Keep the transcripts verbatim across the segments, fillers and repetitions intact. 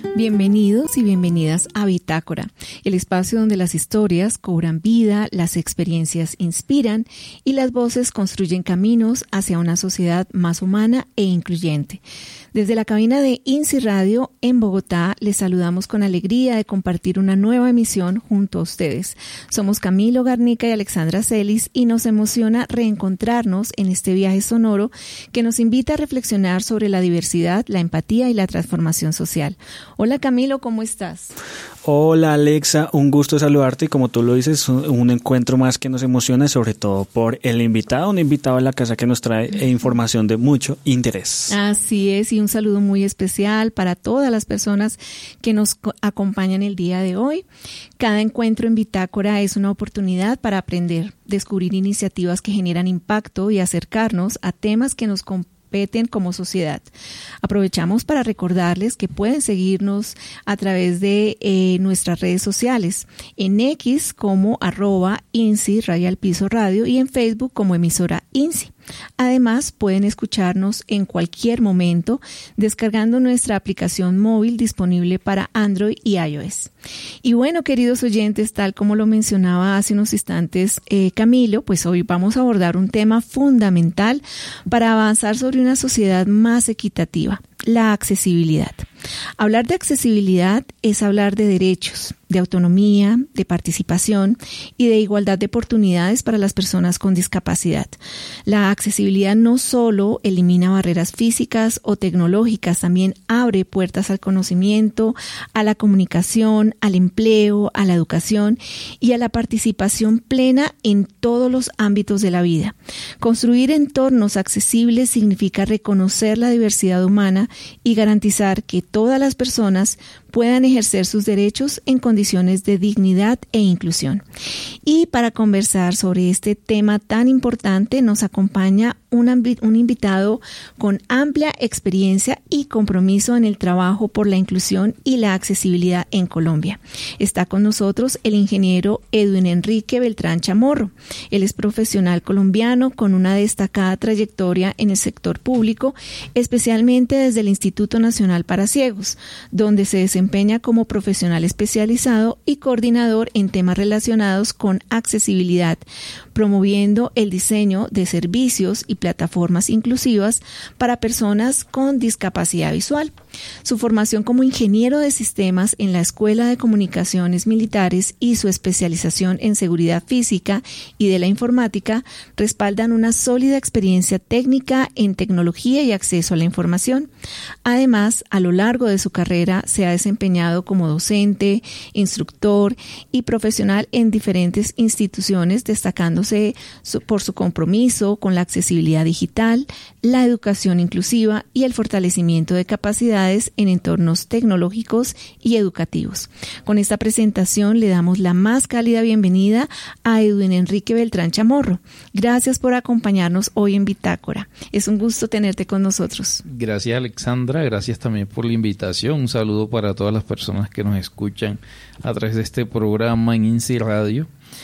Bienvenidos y bienvenidas a Bitácora, el espacio donde las historias cobran vida, las experiencias inspiran y las voces construyen caminos hacia una sociedad más humana e incluyente. Desde la cabina de INSI Radio en Bogotá, les saludamos con alegría de compartir una nueva emisión junto a ustedes. Somos Camilo Garnica y Alexandra Celis y nos emociona reencontrarnos en este viaje sonoro que nos invita a reflexionar sobre la diversidad, la empatía y la transformación social. Hola Camilo, ¿cómo estás? Hola Alexa, un gusto saludarte y como tú lo dices, un, un encuentro más que nos emociona, sobre todo por el invitado, un invitado a la casa que nos trae información de mucho interés. Así es, y un saludo muy especial para todas las personas que nos acompañan el día de hoy. Cada encuentro en Bitácora es una oportunidad para aprender, descubrir iniciativas que generan impacto y acercarnos a temas que nos competen como sociedad. Aprovechamos para recordarles que pueden seguirnos a través de eh, nuestras redes sociales, en X como arroba INSI Raya al Piso Radio y en Facebook como emisora INSI. Además, pueden escucharnos en cualquier momento descargando nuestra aplicación móvil disponible para Android y iOS. Y bueno, queridos oyentes, tal como lo mencionaba hace unos instantes eh, Camilo, pues hoy vamos a abordar un tema fundamental para avanzar sobre una sociedad más equitativa: la accesibilidad. Hablar de accesibilidad es hablar de derechos, de autonomía, de participación y de igualdad de oportunidades para las personas con discapacidad. La accesibilidad no solo elimina barreras físicas o tecnológicas, también abre puertas al conocimiento, a la comunicación, al empleo, a la educación y a la participación plena en todos los ámbitos de la vida. Construir entornos accesibles significa reconocer la diversidad humana y garantizar que todas las personas puedan ejercer sus derechos en condiciones de dignidad e inclusión. Y para conversar sobre este tema tan importante nos acompaña un, un invitado con amplia experiencia y compromiso en el trabajo por la inclusión y la accesibilidad en Colombia. Está con nosotros el ingeniero Edwin Enrique Beltrán Chamorro. Él es profesional colombiano con una destacada trayectoria en el sector público, especialmente desde el Instituto Nacional para Ciegos, donde se desempeña como profesional especializado y coordinador en temas relacionados con accesibilidad, promoviendo el diseño de servicios y plataformas inclusivas para personas con discapacidad visual. Su formación como ingeniero de sistemas en la Escuela de Comunicaciones Militares y su especialización en seguridad física y de la informática respaldan una sólida experiencia técnica en tecnología y acceso a la información. Además, a lo largo de su carrera se ha desempeñado como docente, instructor y profesional en diferentes instituciones, destacándose por su compromiso con la accesibilidad digital, la educación inclusiva y el fortalecimiento de capacidades en entornos tecnológicos y educativos. Con esta presentación le damos la más cálida bienvenida a Edwin Enrique Beltrán Chamorro. Gracias por acompañarnos hoy en Bitácora. Es un gusto tenerte con nosotros. Gracias Alexandra, gracias también por la invitación. Un saludo para todas las personas que nos escuchan a través de este programa en INSI Radio.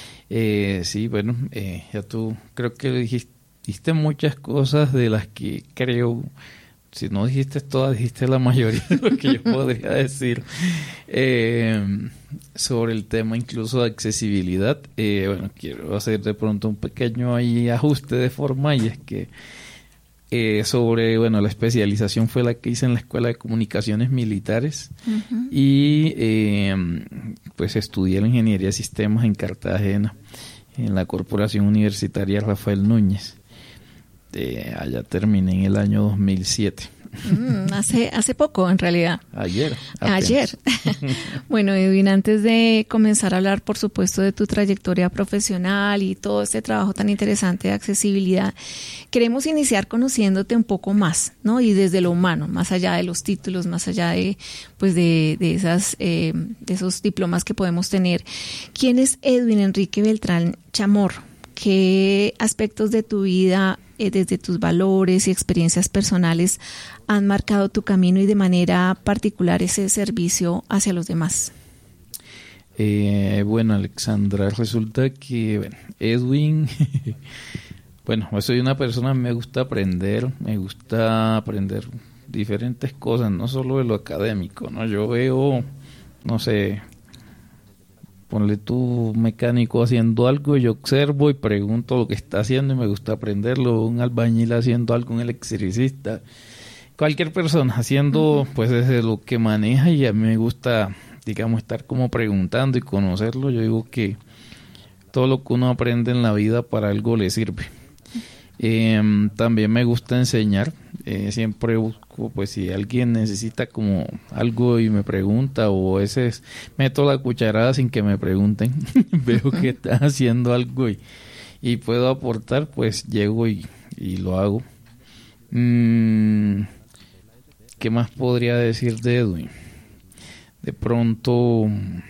Eh, sí, bueno, eh, ya tú creo que dijiste, dijiste muchas cosas de las que creo, si no dijiste todas, dijiste la mayoría de lo que yo podría decir eh, sobre el tema incluso de accesibilidad. Eh, bueno, quiero hacer de pronto un pequeño ahí ajuste de forma, y es que eh, sobre, bueno, la especialización fue la que hice en la Escuela de Comunicaciones Militares. Uh-huh. Y eh, pues estudié la Ingeniería de Sistemas en Cartagena, en la Corporación Universitaria Rafael Núñez. Eh, allá terminé en el año dos mil siete. Mm, hace hace poco, en realidad. Ayer. Apenas. Ayer. Bueno, Edwin, antes de comenzar a hablar, por supuesto, de tu trayectoria profesional y todo este trabajo tan interesante de accesibilidad, queremos iniciar conociéndote un poco más, ¿no? Y desde lo humano, más allá de los títulos, más allá de, pues, de, de esas, eh, de esos diplomas que podemos tener. ¿Quién es Edwin Enrique Beltrán Chamorro? ¿Qué aspectos de tu vida, eh, desde tus valores y experiencias personales, han marcado tu camino y de manera particular ese servicio hacia los demás? Eh, bueno, Alexandra, resulta que bueno, Edwin, bueno, soy una persona, me gusta aprender, me gusta aprender diferentes cosas, no solo de lo académico, ¿no? Yo veo, no sé, ponle tú mecánico haciendo algo, yo observo y pregunto lo que está haciendo y me gusta aprenderlo, un albañil haciendo algo, un electricista, cualquier persona haciendo pues desde lo que maneja, y a mí me gusta, digamos, estar como preguntando y conocerlo. Yo digo que todo lo que uno aprende en la vida para algo le sirve. Eh, también me gusta enseñar, eh, siempre busco, pues si alguien necesita como algo y me pregunta, o a veces meto la cucharada sin que me pregunten, veo que está haciendo algo y, y puedo aportar, pues llego y, y lo hago. Mm, ¿qué más podría decir de Edwin? De pronto...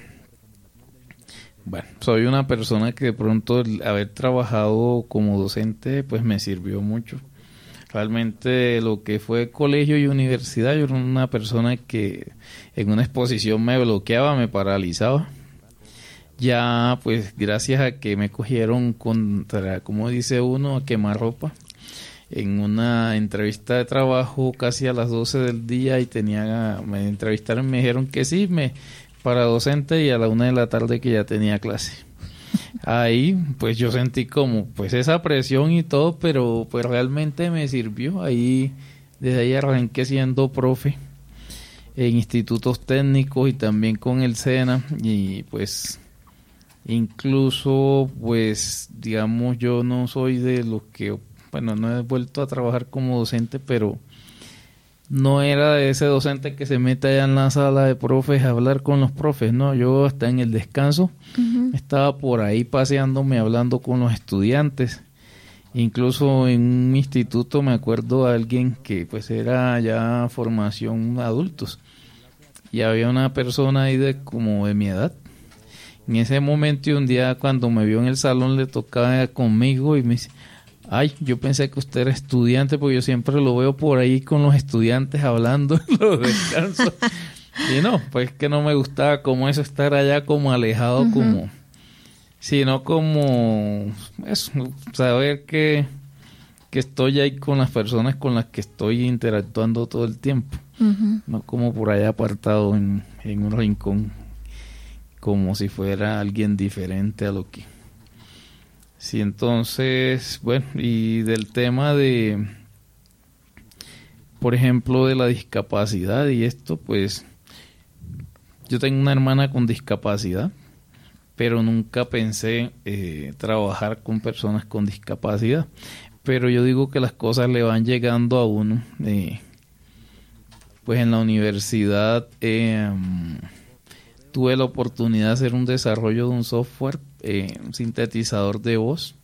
Bueno, soy una persona que de pronto el haber trabajado como docente pues me sirvió mucho. Realmente lo que fue colegio y universidad, yo era una persona que en una exposición me bloqueaba, me paralizaba. Ya pues gracias a que me cogieron contra, como dice uno, a quemarropa, en una entrevista de trabajo casi a las doce del día, y tenía, me entrevistaron y me dijeron que sí, me... para docente, y a la una de la tarde que ya tenía clase. Ahí pues yo sentí como pues esa presión y todo, pero pues realmente me sirvió. Ahí desde ahí arranqué siendo profe en institutos técnicos y también con el SENA, y pues incluso pues digamos yo no soy de los que, bueno, no he vuelto a trabajar como docente, pero no era de ese docente que se mete allá en la sala de profes a hablar con los profes, no, yo hasta en el descanso uh-huh. estaba por ahí paseándome, hablando con los estudiantes. Incluso en un instituto me acuerdo a alguien que pues era ya formación adultos, y había una persona ahí de como de mi edad. En ese momento, y un día cuando me vio en el salón, le tocaba conmigo y me dice: ay, yo pensé que usted era estudiante, porque yo siempre lo veo por ahí con los estudiantes hablando en los descansos. Y no, pues que no me gustaba como eso, estar allá como alejado, uh-huh. como, sino como eso, saber que, que estoy ahí con las personas con las que estoy interactuando todo el tiempo. Uh-huh. No como por allá apartado en, en un rincón, como si fuera alguien diferente a lo que... Sí, entonces, bueno, y del tema de, por ejemplo, de la discapacidad y esto, pues, yo tengo una hermana con discapacidad, pero nunca pensé eh, trabajar con personas con discapacidad. Pero yo digo que las cosas le van llegando a uno. Eh, pues en la universidad eh, tuve la oportunidad de hacer un desarrollo de un software, Eh, un sintetizador de voz,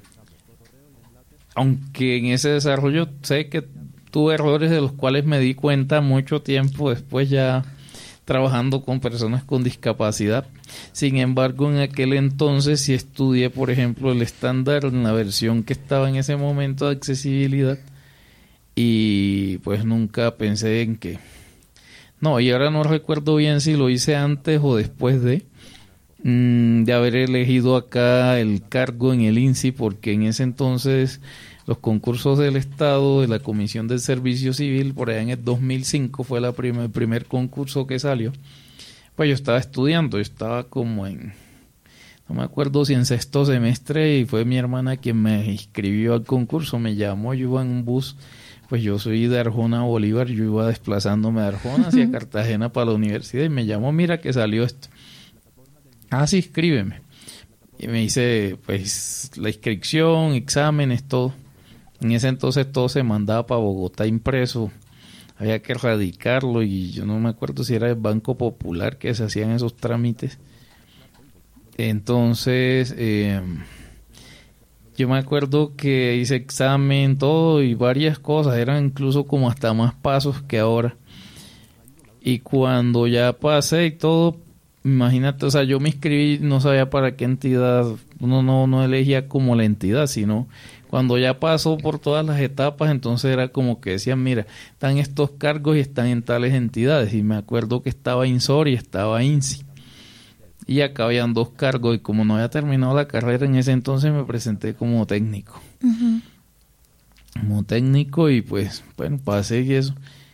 aunque en ese desarrollo sé que tuve errores de los cuales me di cuenta mucho tiempo después, ya trabajando con personas con discapacidad. Sin embargo, en aquel entonces sí estudié, por ejemplo, el estándar en la versión que estaba en ese momento de accesibilidad, y pues nunca pensé en que no, y ahora no recuerdo bien si lo hice antes o después de de haber elegido acá el cargo en el I N S I, porque en ese entonces los concursos del Estado, de la Comisión del Servicio Civil, por allá en el dos mil cinco fue la primer, el primer concurso que salió. Pues yo estaba estudiando, yo estaba como en, no me acuerdo si en sexto semestre, y fue mi hermana quien me inscribió al concurso, me llamó, yo iba en un bus, pues yo soy de Arjona a Bolívar, yo iba desplazándome de Arjona hacia Cartagena para la universidad, y me llamó: mira que salió esto. Ah, sí, escríbeme. Y me hice pues la inscripción, exámenes, todo. En ese entonces todo se mandaba para Bogotá impreso. Había que radicarlo, y yo no me acuerdo si era el Banco Popular que se hacían esos trámites. Entonces, eh, yo me acuerdo que hice examen, todo, y varias cosas. Eran incluso como hasta más pasos que ahora. Y cuando ya pasé y todo, imagínate, o sea, yo me inscribí, no sabía para qué entidad, uno no, no elegía como la entidad, sino cuando ya pasó por todas las etapas, entonces era como que decían: mira, están estos cargos y están en tales entidades. Y me acuerdo que estaba INSOR y estaba I N S I, y acá habían dos cargos, y como no había terminado la carrera en ese entonces, me presenté como técnico. Uh-huh. Como técnico, y pues, bueno, pasé y eso.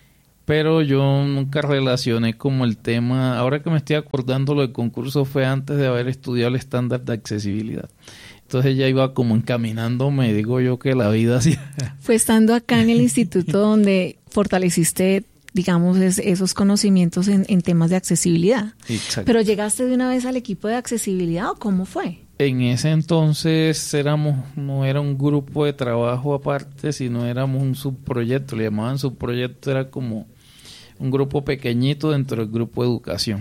pero yo nunca relacioné como el tema, ahora que me estoy acordando, lo del concurso fue antes de haber estudiado el estándar de accesibilidad. Entonces ya iba como encaminándome, digo yo que la vida así. Fue estando acá en el instituto donde fortaleciste, digamos, es, esos conocimientos en, en temas de accesibilidad. Exacto. ¿Pero llegaste de una vez al equipo de accesibilidad o cómo fue? En ese entonces éramos, no era un grupo de trabajo aparte, sino éramos un subproyecto, le llamaban subproyecto, era como un grupo pequeñito dentro del grupo de educación.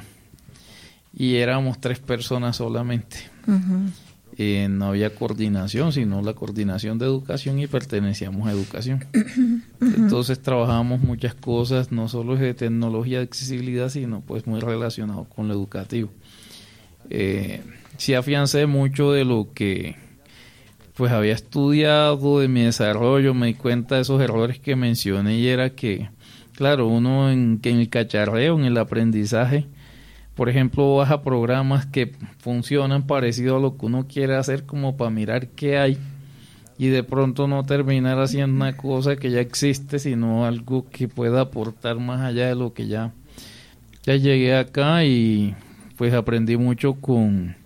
Y éramos tres personas solamente. Uh-huh. Eh, no había coordinación, sino la coordinación de educación y pertenecíamos a educación. Uh-huh. Entonces trabajábamos muchas cosas, no solo de tecnología de accesibilidad, sino pues muy relacionado con lo educativo. Eh, sí afiancé mucho de lo que pues había estudiado, de mi desarrollo, me di cuenta de esos errores que mencioné y era que, claro, uno en, que en el cacharreo, en el aprendizaje, por ejemplo, baja programas que funcionan parecido a lo que uno quiere hacer como para mirar qué hay y de pronto no terminar haciendo una cosa que ya existe, sino algo que pueda aportar más allá de lo que ya, ya llegué acá y pues aprendí mucho con,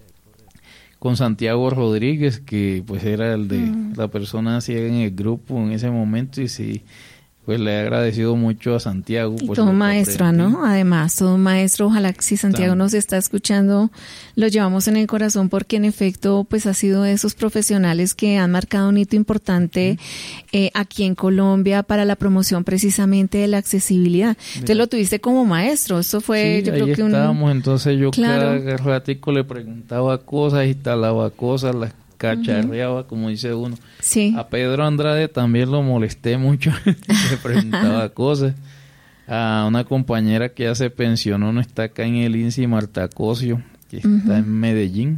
con Santiago Rodríguez, que pues era el de mm. la persona ciega en el grupo en ese momento y sí, pues le he agradecido mucho a Santiago. Y todo un maestro, ¿no? Además, todo un maestro. Ojalá que si Santiago También. Nos está escuchando, lo llevamos en el corazón porque en efecto, pues ha sido de esos profesionales que han marcado un hito importante eh, aquí en Colombia para la promoción precisamente de la accesibilidad. Entonces lo tuviste como maestro. Eso fue, sí, yo ahí creo que un... estábamos. Entonces yo claro. cada ratico le preguntaba cosas, instalaba cosas, las cacharreaba, uh-huh. como dice uno. Sí. A Pedro Andrade también lo molesté mucho, le preguntaba cosas. A una compañera que ya se pensionó, no está acá en el I N S I, Marta Cosio, que uh-huh. está en Medellín.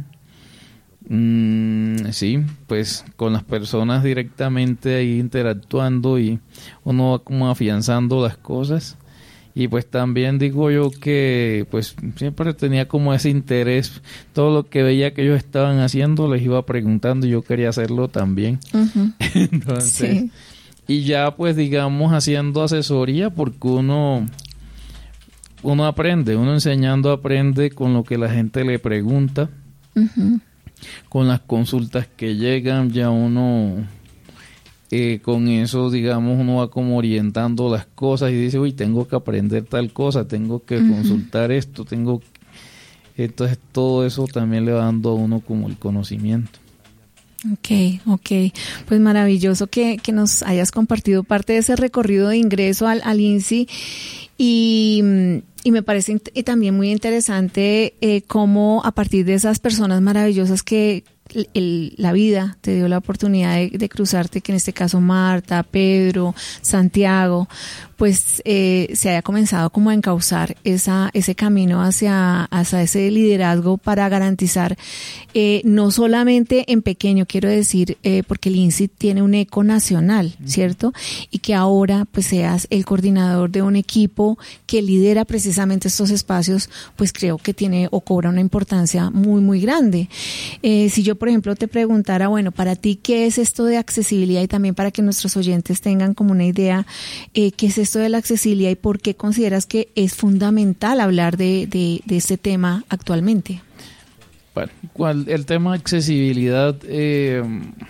Mm, sí, pues con las personas directamente ahí interactuando y uno va como afianzando las cosas. Y pues también digo yo que pues siempre tenía como ese interés, todo lo que veía que ellos estaban haciendo les iba preguntando y yo quería hacerlo también. Uh-huh. Entonces, sí. Y ya pues digamos haciendo asesoría porque uno, uno aprende, uno enseñando aprende con lo que la gente le pregunta, uh-huh. con las consultas que llegan ya uno... Eh, con eso, digamos, uno va como orientando las cosas y dice, uy, tengo que aprender tal cosa, tengo que uh-huh. consultar esto, tengo que... Entonces todo eso también le va dando a uno como el conocimiento. Ok, ok. Pues maravilloso que, que nos hayas compartido parte de ese recorrido de ingreso al, al I N S I y... Y me parece int- también muy interesante eh, cómo a partir de esas personas maravillosas que el, el, la vida te dio la oportunidad de, de cruzarte, que en este caso Marta, Pedro, Santiago, pues eh, se haya comenzado como a encauzar esa, ese camino hacia, hacia ese liderazgo para garantizar eh, no solamente en pequeño, quiero decir, eh, porque el I N S I tiene un eco nacional, ¿cierto? Y que ahora pues seas el coordinador de un equipo que lidera precisamente estos espacios, pues creo que tiene o cobra una importancia muy, muy grande. Eh, si yo, por ejemplo, te preguntara, bueno, para ti, ¿qué es esto de accesibilidad? Y también para que nuestros oyentes tengan como una idea, eh, ¿qué es esto de la accesibilidad y por qué consideras que es fundamental hablar de, de, de este tema actualmente? Bueno, el tema de accesibilidad, eh,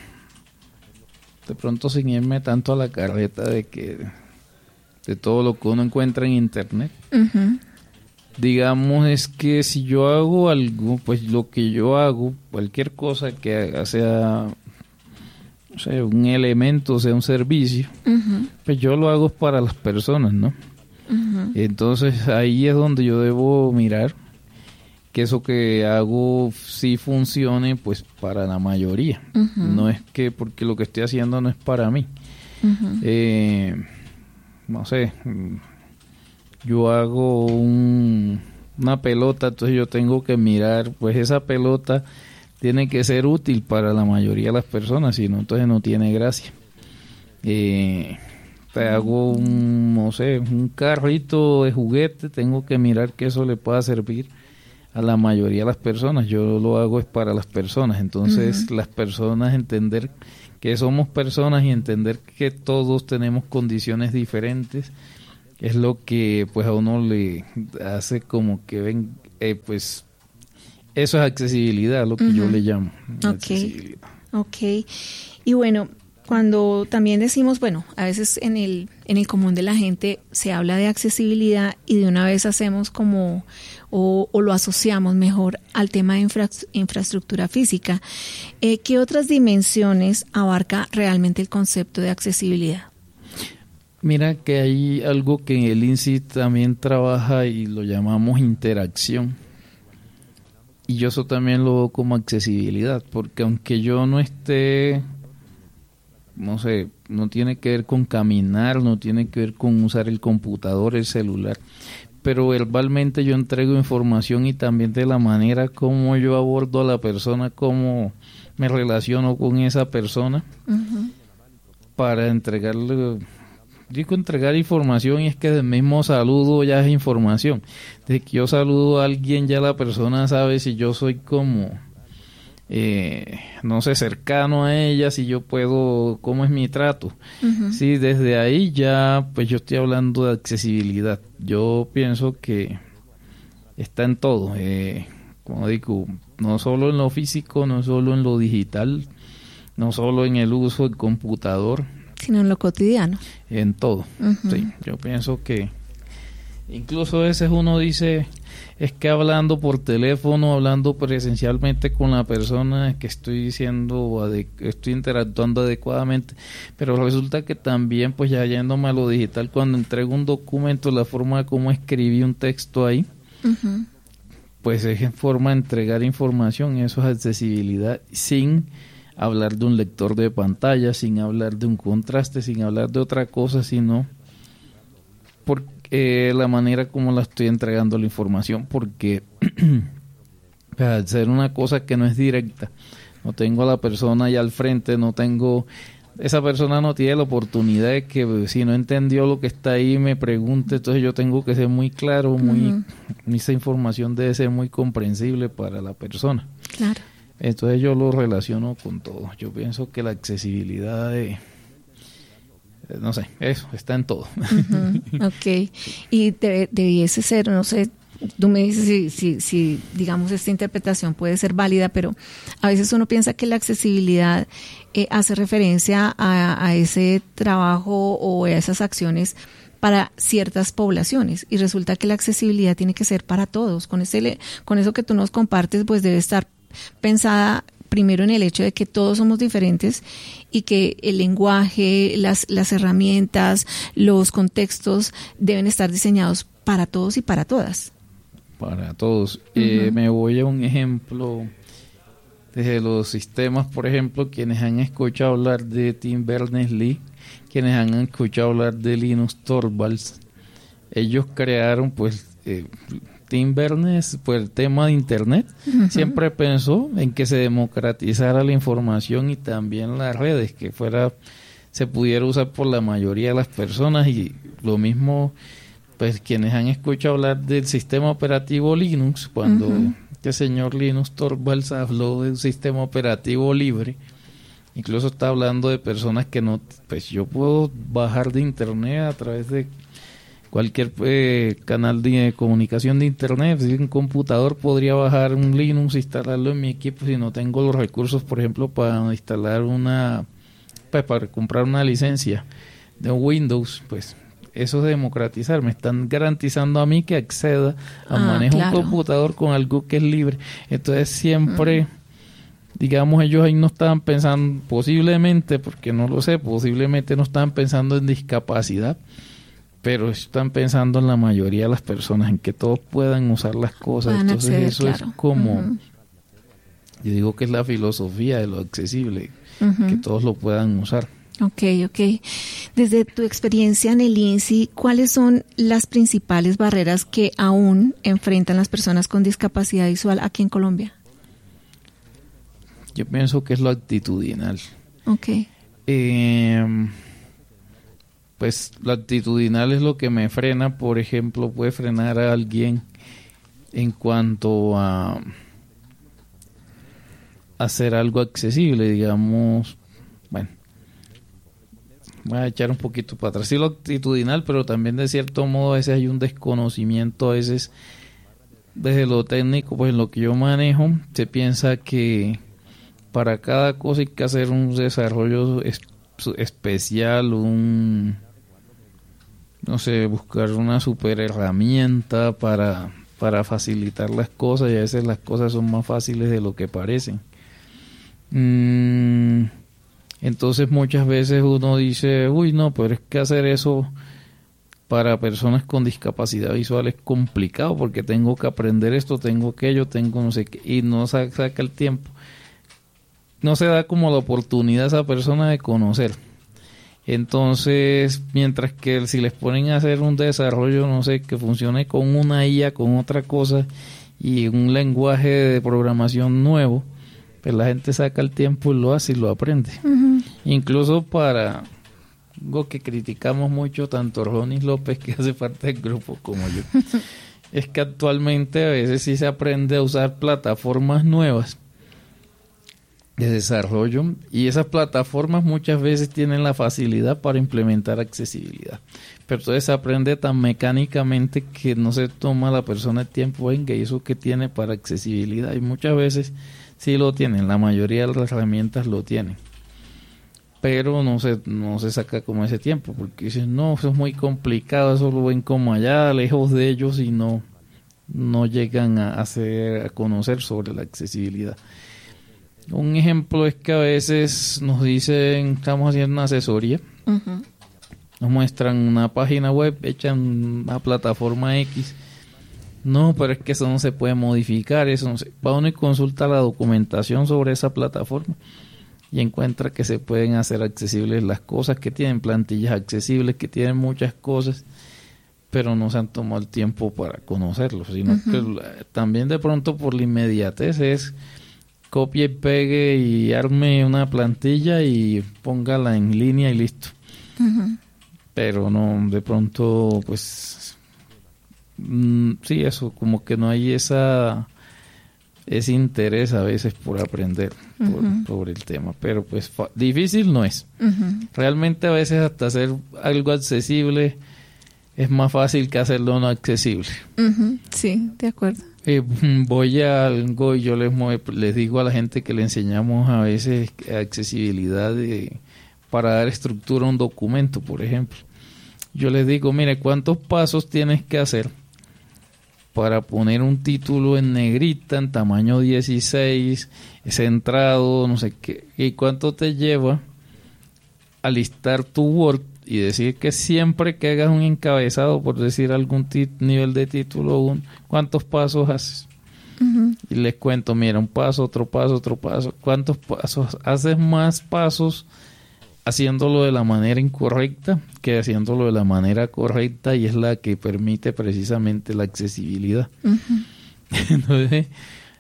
de pronto sin irme tanto a la carreta de que de todo lo que uno encuentra en internet, uh-huh. digamos es que si yo hago algo, pues lo que yo hago, cualquier cosa que haga, sea, o sea un elemento, sea un servicio, uh-huh. pues yo lo hago para las personas, ¿no? Uh-huh. Entonces ahí es donde yo debo mirar que eso que hago sí funcione pues para la mayoría. Uh-huh. No es que porque lo que estoy haciendo no es para mí. Uh-huh. Eh, no sé, yo hago un, una pelota, entonces yo tengo que mirar, pues esa pelota tiene que ser útil para la mayoría de las personas, si no, entonces no tiene gracia. Eh, te hago un, no sé, un carrito de juguete, tengo que mirar que eso le pueda servir a la mayoría de las personas. Yo lo hago es para las personas, entonces uh-huh. las personas entender que somos personas y entender que todos tenemos condiciones diferentes es lo que pues a uno le hace como que ven, eh, pues eso es accesibilidad, lo que uh-huh. yo le llamo okay. accesibilidad. Ok, y bueno, cuando también decimos, bueno, a veces en el, en el común de la gente se habla de accesibilidad y de una vez hacemos como, o, o lo asociamos mejor al tema de infra, infraestructura física. Eh, ¿Qué otras dimensiones abarca realmente el concepto de accesibilidad? Mira que hay algo que en el I N S I también trabaja y lo llamamos interacción. Y yo eso también lo veo como accesibilidad, porque aunque yo no esté... no sé, no tiene que ver con caminar, no tiene que ver con usar el computador, el celular, pero verbalmente yo entrego información y también de la manera como yo abordo a la persona, cómo me relaciono con esa persona, uh-huh. para entregarle, digo entregar información y es que del mismo saludo ya es información, desde que yo saludo a alguien ya la persona sabe si yo soy como... Eh, no sé, cercano a ella, si yo puedo, cómo es mi trato. Uh-huh. Sí, desde ahí ya, pues yo estoy hablando de accesibilidad. Yo pienso que está en todo, eh, como digo, no solo en lo físico, no solo en lo digital, no solo en el uso del computador, sino en lo cotidiano. En todo, uh-huh. sí, yo pienso que incluso a veces uno dice... es que hablando por teléfono, hablando presencialmente con la persona, que estoy diciendo, ade- estoy interactuando adecuadamente, pero resulta que también, pues ya yéndome a lo digital, cuando entrego un documento, la forma como escribí un texto ahí, uh-huh. pues es en forma de entregar información, eso es accesibilidad, sin hablar de un lector de pantalla, sin hablar de un contraste, sin hablar de otra cosa, sino porque Eh, la manera como la estoy entregando la información, porque al ser una cosa que no es directa, no tengo a la persona allá al frente, no tengo, esa persona no tiene la oportunidad de que si no entendió lo que está ahí me pregunte, entonces yo tengo que ser muy claro, muy uh-huh. esa información debe ser muy comprensible para la persona. Claro. Entonces yo lo relaciono con todo. Yo pienso que la accesibilidad de no sé, eso está en todo. Uh-huh. Ok, y debe, debiese ser, no sé, tú me dices si, si, si, digamos, esta interpretación puede ser válida, pero a veces uno piensa que la accesibilidad eh, hace referencia a, a ese trabajo o a esas acciones para ciertas poblaciones y resulta que la accesibilidad tiene que ser para todos. Con ese, con eso que tú nos compartes, pues debe estar pensada primero en el hecho de que todos somos diferentes y que el lenguaje, las, las herramientas, los contextos deben estar diseñados para todos y para todas. Para todos. Uh-huh. Eh, me voy a un ejemplo desde los sistemas, por ejemplo, quienes han escuchado hablar de Tim Berners-Lee, quienes han escuchado hablar de Linus Torvalds, ellos crearon pues... Eh, Tim Berners, pues el tema de Internet, uh-huh. siempre pensó en que se democratizara la información y también las redes, que fuera se pudiera usar por la mayoría de las personas y lo mismo, pues quienes han escuchado hablar del sistema operativo Linux, cuando uh-huh. este señor Linus Torvalds habló de un sistema operativo libre, incluso está hablando de personas que no, pues yo puedo bajar de Internet a través de cualquier eh, canal de comunicación de Internet, si un computador podría bajar un Linux, instalarlo en mi equipo si no tengo los recursos, por ejemplo, para instalar una, pues para comprar una licencia de Windows, pues eso es democratizar, me están garantizando a mí que acceda a ah, manejar claro. un computador con algo que es libre, entonces siempre... Mm. Digamos, ellos ahí no estaban pensando, posiblemente, porque no lo sé, posiblemente no estaban pensando en discapacidad, pero están pensando en la mayoría de las personas, en que todos puedan usar las cosas. Puedan Entonces acceder, eso claro. es como, uh-huh. yo digo que es la filosofía de lo accesible, uh-huh. que todos lo puedan usar. Ok, ok. Desde tu experiencia en el I N S I, ¿cuáles son las principales barreras que aún enfrentan las personas con discapacidad visual aquí en Colombia? Yo pienso que es lo actitudinal. Ok. Eh... Pues lo actitudinal es lo que me frena, por ejemplo, puede frenar a alguien en cuanto a hacer algo accesible, digamos, bueno, voy a echar un poquito para atrás. Sí, lo actitudinal, pero también de cierto modo a veces hay un desconocimiento, a veces desde lo técnico, pues en lo que yo manejo, se piensa que para cada cosa hay que hacer un desarrollo es, especial, un, no sé, buscar una super herramienta para, para facilitar las cosas, y a veces las cosas son más fáciles de lo que parecen. Mm, entonces muchas veces uno dice, uy no, pero es que hacer eso para personas con discapacidad visual es complicado porque tengo que aprender esto, tengo aquello, tengo no sé qué, y no saca el tiempo, no se da como la oportunidad a esa persona de conocer. Entonces, mientras que si les ponen a hacer un desarrollo, no sé, que funcione con una I A, con otra cosa y un lenguaje de programación nuevo, pues la gente saca el tiempo y lo hace y lo aprende. Uh-huh. Incluso para algo que criticamos mucho, tanto Ronnie López, que hace parte del grupo, como yo, es que actualmente a veces sí se aprende a usar plataformas nuevas de desarrollo, y esas plataformas muchas veces tienen la facilidad para implementar accesibilidad, pero entonces se aprende tan mecánicamente que no se toma la persona el tiempo en que eso que tiene para accesibilidad, y muchas veces sí lo tienen, la mayoría de las herramientas lo tienen, pero no se, no se saca como ese tiempo, porque dicen, no, eso es muy complicado, eso lo ven como allá, lejos de ellos, y no, no llegan a, hacer, a conocer sobre la accesibilidad. Un ejemplo es que a veces nos dicen, estamos haciendo una asesoría, uh-huh. nos muestran una página web hecha en una plataforma X. No, pero es que eso no se puede modificar, eso no se... va uno y consulta la documentación sobre esa plataforma y encuentra que se pueden hacer accesibles las cosas, que tienen plantillas accesibles, que tienen muchas cosas, pero no se han tomado el tiempo para conocerlo, sino uh-huh. que también de pronto por la inmediatez es copie y pegue y arme una plantilla y póngala en línea y listo. Uh-huh. Pero no, de pronto, pues, mmm, sí, eso, como que no hay esa ese interés a veces por aprender uh-huh. por, sobre el tema. Pero pues fa- difícil no es. Uh-huh. Realmente a veces hasta hacer algo accesible es más fácil que hacerlo no accesible. Uh-huh. Sí, de acuerdo. Eh, voy a algo y yo les, les digo a la gente que le enseñamos a veces accesibilidad de, para dar estructura a un documento, por ejemplo. Yo les digo, mire, ¿cuántos pasos tienes que hacer para poner un título en negrita, en tamaño dieciséis, centrado, no sé qué? ¿Y cuánto te lleva a listar tu Word y decir que siempre que hagas un encabezado, por decir algún tit- nivel de título, un, ¿cuántos pasos haces? Uh-huh. Y les cuento, mira, un paso, otro paso, otro paso. ¿Cuántos pasos? Haces más pasos haciéndolo de la manera incorrecta que haciéndolo de la manera correcta, y es la que permite precisamente la accesibilidad. Uh-huh. Entonces,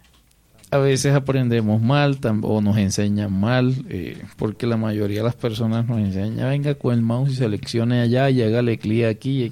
a veces aprendemos mal tam- o nos enseñan mal, eh, porque la mayoría de las personas nos enseñan, venga con el mouse y seleccione allá y hágale clic aquí.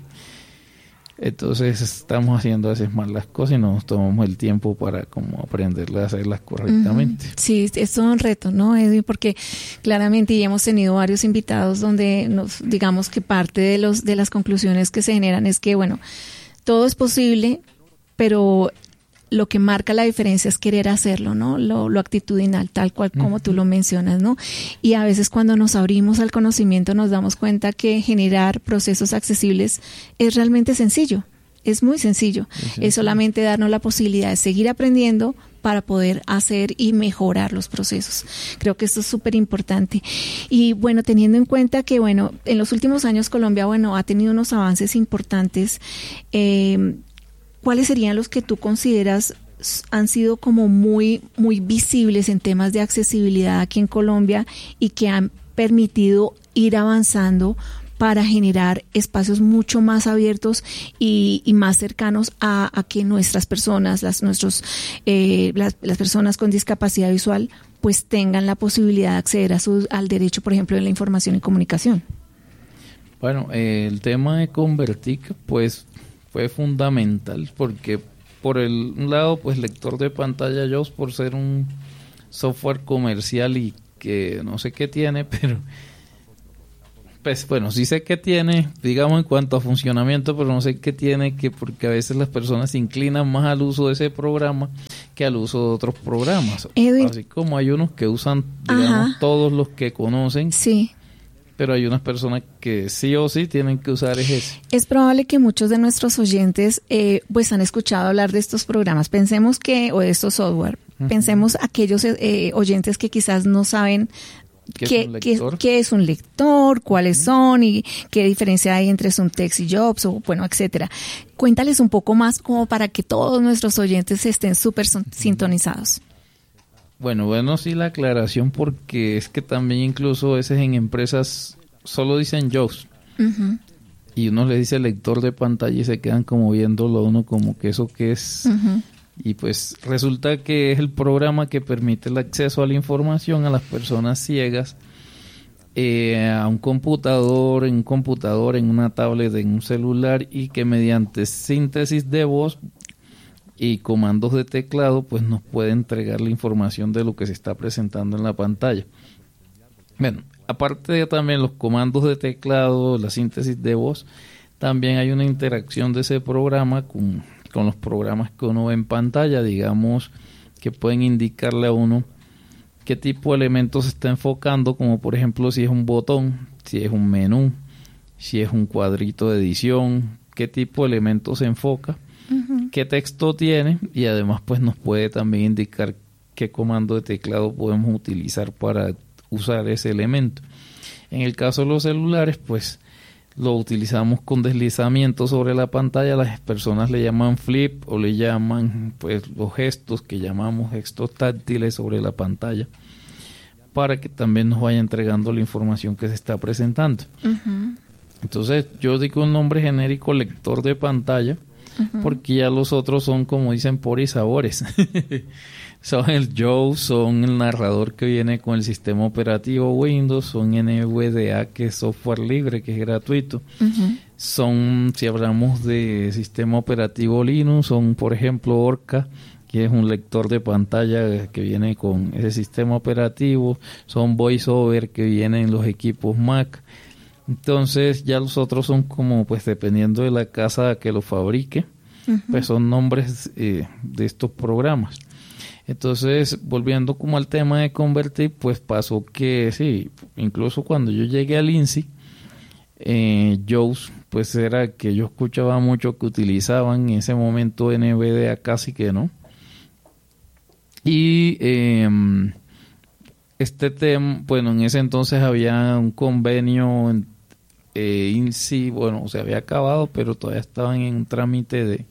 Entonces estamos haciendo a veces mal las cosas y no nos tomamos el tiempo para como aprenderlas a hacerlas correctamente. Uh-huh. Sí, es todo un reto, ¿no, Edwin? Porque claramente ya hemos tenido varios invitados donde nos digamos que parte de los de las conclusiones que se generan es que, bueno, todo es posible, pero lo que marca la diferencia es querer hacerlo, ¿no? Lo, lo actitudinal, tal cual como uh-huh. tú lo mencionas, ¿no? Y a veces cuando nos abrimos al conocimiento nos damos cuenta que generar procesos accesibles es realmente sencillo, es muy sencillo. Uh-huh. Es solamente darnos la posibilidad de seguir aprendiendo para poder hacer y mejorar los procesos. Creo que esto es súper importante. Y bueno, teniendo en cuenta que, bueno, en los últimos años Colombia, bueno, ha tenido unos avances importantes, eh, ¿cuáles serían los que tú consideras han sido como muy, muy visibles en temas de accesibilidad aquí en Colombia y que han permitido ir avanzando para generar espacios mucho más abiertos y, y más cercanos a, a que nuestras personas, las, nuestros, eh, las, las personas con discapacidad visual, pues tengan la posibilidad de acceder a su, al derecho, por ejemplo, de la información y comunicación? Bueno, eh, el tema de Convertic, pues fue fundamental porque por el un lado, pues lector de pantalla J A W S, por ser un software comercial y que no sé qué tiene, pero pues bueno, sí sé que tiene, digamos en cuanto a funcionamiento, pero no sé qué tiene, que porque a veces las personas se inclinan más al uso de ese programa que al uso de otros programas. Edwin. Así como hay unos que usan, digamos, Ajá. todos los que conocen. Sí. Pero hay unas personas que sí o sí tienen que usar ese. Es probable que muchos de nuestros oyentes eh, pues han escuchado hablar de estos programas. Pensemos que, o de estos software, uh-huh. pensemos aquellos eh, oyentes que quizás no saben ¿Qué, ¿Qué, es qué, ¿Qué es un lector? ¿Cuáles uh-huh. son? ¿Y qué diferencia hay entre Subtext y Jobs? O, bueno, etcétera. Cuéntales un poco más como para que todos nuestros oyentes estén súper uh-huh. sintonizados. Bueno, bueno, sí la aclaración, porque es que también incluso a veces en empresas solo dicen Jobs. Uh-huh. Y uno le dice lector de pantalla y se quedan como viéndolo a uno como que eso que es... Uh-huh. Y pues resulta que es el programa que permite el acceso a la información a las personas ciegas eh, a un computador, en un computador, en una tablet, en un celular, y que mediante síntesis de voz y comandos de teclado pues nos puede entregar la información de lo que se está presentando en la pantalla. Bueno, aparte de también los comandos de teclado, la síntesis de voz, también hay una interacción de ese programa con con los programas que uno ve en pantalla, digamos, que pueden indicarle a uno qué tipo de elementos se está enfocando, como por ejemplo si es un botón, si es un menú, si es un cuadrito de edición, qué tipo de elementos se enfoca, uh-huh. qué texto tiene, y además pues nos puede también indicar qué comando de teclado podemos utilizar para usar ese elemento. En el caso de los celulares, pues lo utilizamos con deslizamiento sobre la pantalla. Las personas le llaman flip o le llaman pues los gestos que llamamos gestos táctiles sobre la pantalla, para que también nos vaya entregando la información que se está presentando. Uh-huh. Entonces yo digo un nombre genérico lector de pantalla, uh-huh. porque ya los otros son, como dicen, por y sabores. Son el Jobs, son el narrador que viene con el sistema operativo Windows, son N V D A, que es software libre, que es gratuito. Uh-huh. Son, si hablamos de sistema operativo Linux, son por ejemplo Orca, que es un lector de pantalla que viene con ese sistema operativo. Son VoiceOver, que viene en los equipos Mac. Entonces ya los otros son como, pues dependiendo de la casa que lo fabrique, uh-huh. pues son nombres eh, de estos programas. Entonces, volviendo como al tema de convertir, pues pasó que sí, incluso cuando yo llegué al I N S I, eh, Jobs, pues era que yo escuchaba mucho que utilizaban en ese momento N V D A, casi que no. Y eh, este tema, bueno, en ese entonces había un convenio en eh, I N S I, bueno, se había acabado, pero todavía estaban en un trámite de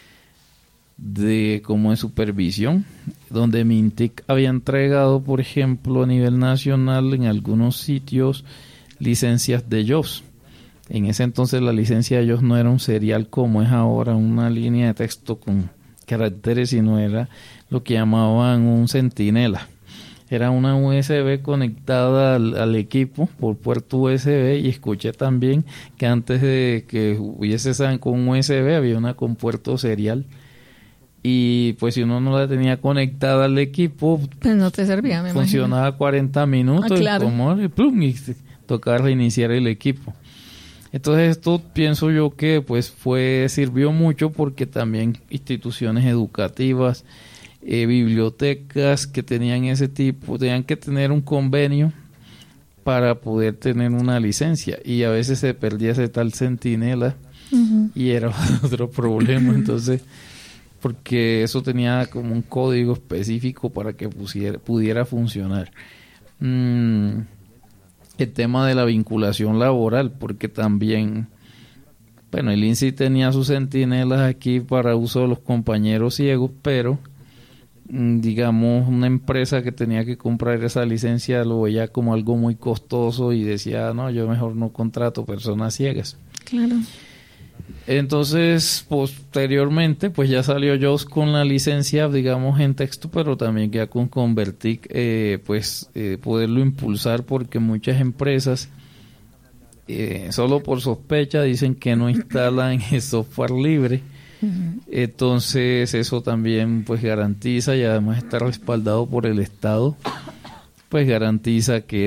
de como de supervisión, donde Mintic había entregado, por ejemplo, a nivel nacional en algunos sitios licencias de Jobs. En ese entonces la licencia de Jobs no era un serial como es ahora, una línea de texto con caracteres, sino era lo que llamaban un centinela. Era una U S B conectada al, al equipo por puerto U S B, y escuché también que antes de que hubiese esa con U S B había una con puerto serial. Y pues si uno no la tenía conectada al equipo, pues no te servía, me funcionaba imagino. cuarenta minutos, ah, claro. y, como, y, plum, y tocaba reiniciar el equipo. Entonces esto pienso yo que pues fue sirvió mucho, porque también instituciones educativas, eh, bibliotecas que tenían ese tipo, tenían que tener un convenio para poder tener una licencia, y a veces se perdía ese tal centinela, uh-huh. y era otro problema. Entonces, porque eso tenía como un código específico para que pusiera, pudiera funcionar. Mm, el tema de la vinculación laboral, porque también, bueno, el I N S I tenía sus centinelas aquí para uso de los compañeros ciegos, pero mm, digamos, una empresa que tenía que comprar esa licencia lo veía como algo muy costoso y decía, no, yo mejor no contrato personas ciegas. Claro. Entonces, posteriormente, pues ya salió Jobs con la licencia, digamos, en texto, pero también ya con Convertic, eh, pues eh, poderlo impulsar, porque muchas empresas, eh, solo por sospecha, dicen que no instalan el software libre. Uh-huh. Entonces, eso también, pues, garantiza, y además está respaldado por el Estado, pues garantiza que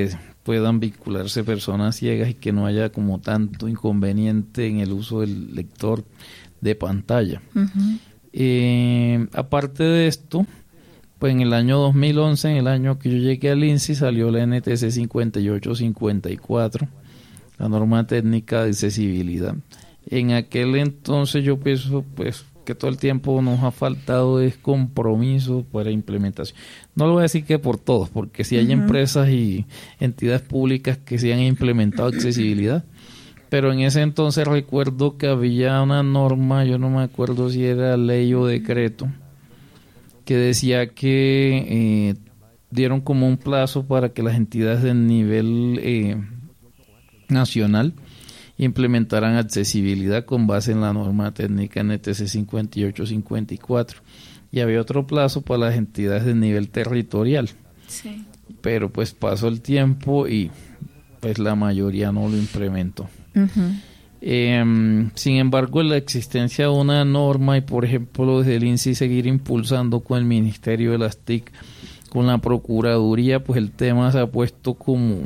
puedan vincularse personas ciegas y que no haya como tanto inconveniente en el uso del lector de pantalla. Uh-huh. Eh, aparte de esto, pues en el año dos mil once, en el año que yo llegué al I N S I, salió la N T C cincuenta y ocho cincuenta y cuatro, la norma técnica de accesibilidad. En aquel entonces yo pienso pues que todo el tiempo nos ha faltado es compromiso para implementación. No lo voy a decir que por todos, porque si hay uh-huh. empresas y entidades públicas que sí han implementado accesibilidad, pero en ese entonces recuerdo que había una norma, yo no me acuerdo si era ley o decreto, que decía que eh, dieron como un plazo para que las entidades de nivel eh, nacional implementaran accesibilidad con base en la norma técnica N T C cincuenta y ocho cincuenta y cuatro, y había otro plazo para las entidades de nivel territorial. Sí. Pero pues pasó el tiempo y pues la mayoría no lo implementó. Uh-huh. Eh, sin embargo, la existencia de una norma y por ejemplo desde el I N S I seguir impulsando con el Ministerio de las T I C, con la Procuraduría, pues el tema se ha puesto como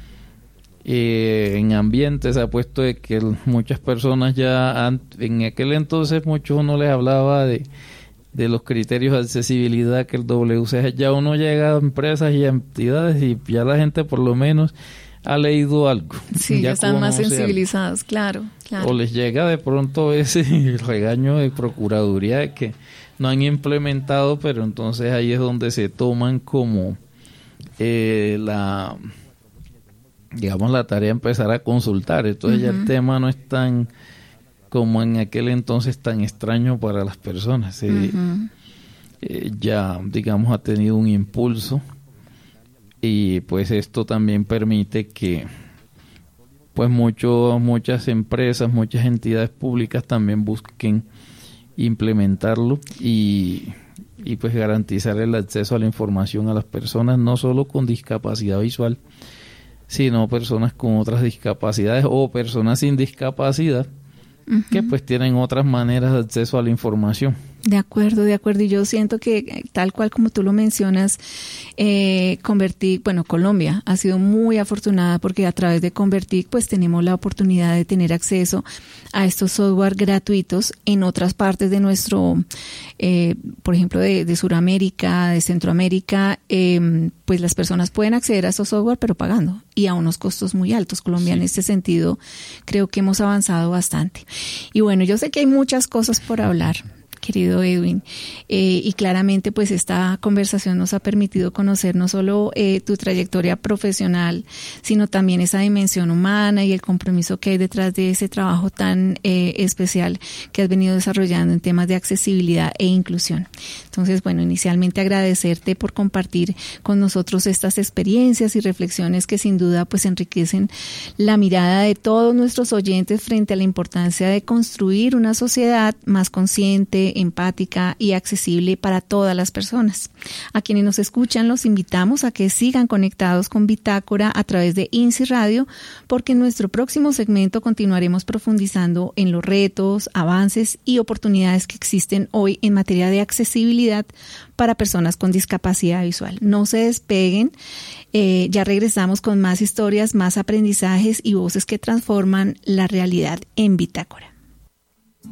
eh, en ambiente, se ha puesto de que muchas personas ya han, en aquel entonces muchos uno les hablaba de de los criterios de accesibilidad, que el W C G, ya uno llega a empresas y a entidades y ya la gente por lo menos ha leído algo. Sí, ya están más sensibilizados, claro, claro. O les llega de pronto ese regaño de Procuraduría de que no han implementado, pero entonces ahí es donde se toman como eh, la, digamos, la tarea de empezar a consultar. Entonces uh-huh. ya el tema no es tan, como en aquel entonces, tan extraño para las personas. Eh, uh-huh. eh, ya, digamos, ha tenido un impulso. Y pues esto también permite que pues mucho, muchas empresas, muchas entidades públicas también busquen implementarlo y, y pues garantizar el acceso a la información a las personas, no solo con discapacidad visual, sino personas con otras discapacidades o personas sin discapacidad uh-huh. que pues tienen otras maneras de acceso a la información. De acuerdo, de acuerdo. Y yo siento que tal cual como tú lo mencionas, eh, Convertic, bueno, Colombia ha sido muy afortunada porque a través de Convertic pues tenemos la oportunidad de tener acceso a estos software gratuitos en otras partes de nuestro, eh, por ejemplo, de, de Sudamérica, de Centroamérica, eh, pues las personas pueden acceder a estos software pero pagando y a unos costos muy altos. Colombia sí. En este sentido creo que hemos avanzado bastante. Y bueno, yo sé que hay muchas cosas por hablar, querido Edwin, eh, y claramente pues esta conversación nos ha permitido conocer no solo eh, tu trayectoria profesional, sino también esa dimensión humana y el compromiso que hay detrás de ese trabajo tan eh, especial que has venido desarrollando en temas de accesibilidad e inclusión. Entonces, bueno, inicialmente agradecerte por compartir con nosotros estas experiencias y reflexiones que sin duda pues enriquecen la mirada de todos nuestros oyentes frente a la importancia de construir una sociedad más consciente, empática y accesible para todas las personas. A quienes nos escuchan los invitamos a que sigan conectados con Bitácora a través de I N S I Radio, porque en nuestro próximo segmento continuaremos profundizando en los retos, avances y oportunidades que existen hoy en materia de accesibilidad para personas con discapacidad visual. No se despeguen, eh, ya regresamos con más historias, más aprendizajes y voces que transforman la realidad en Bitácora.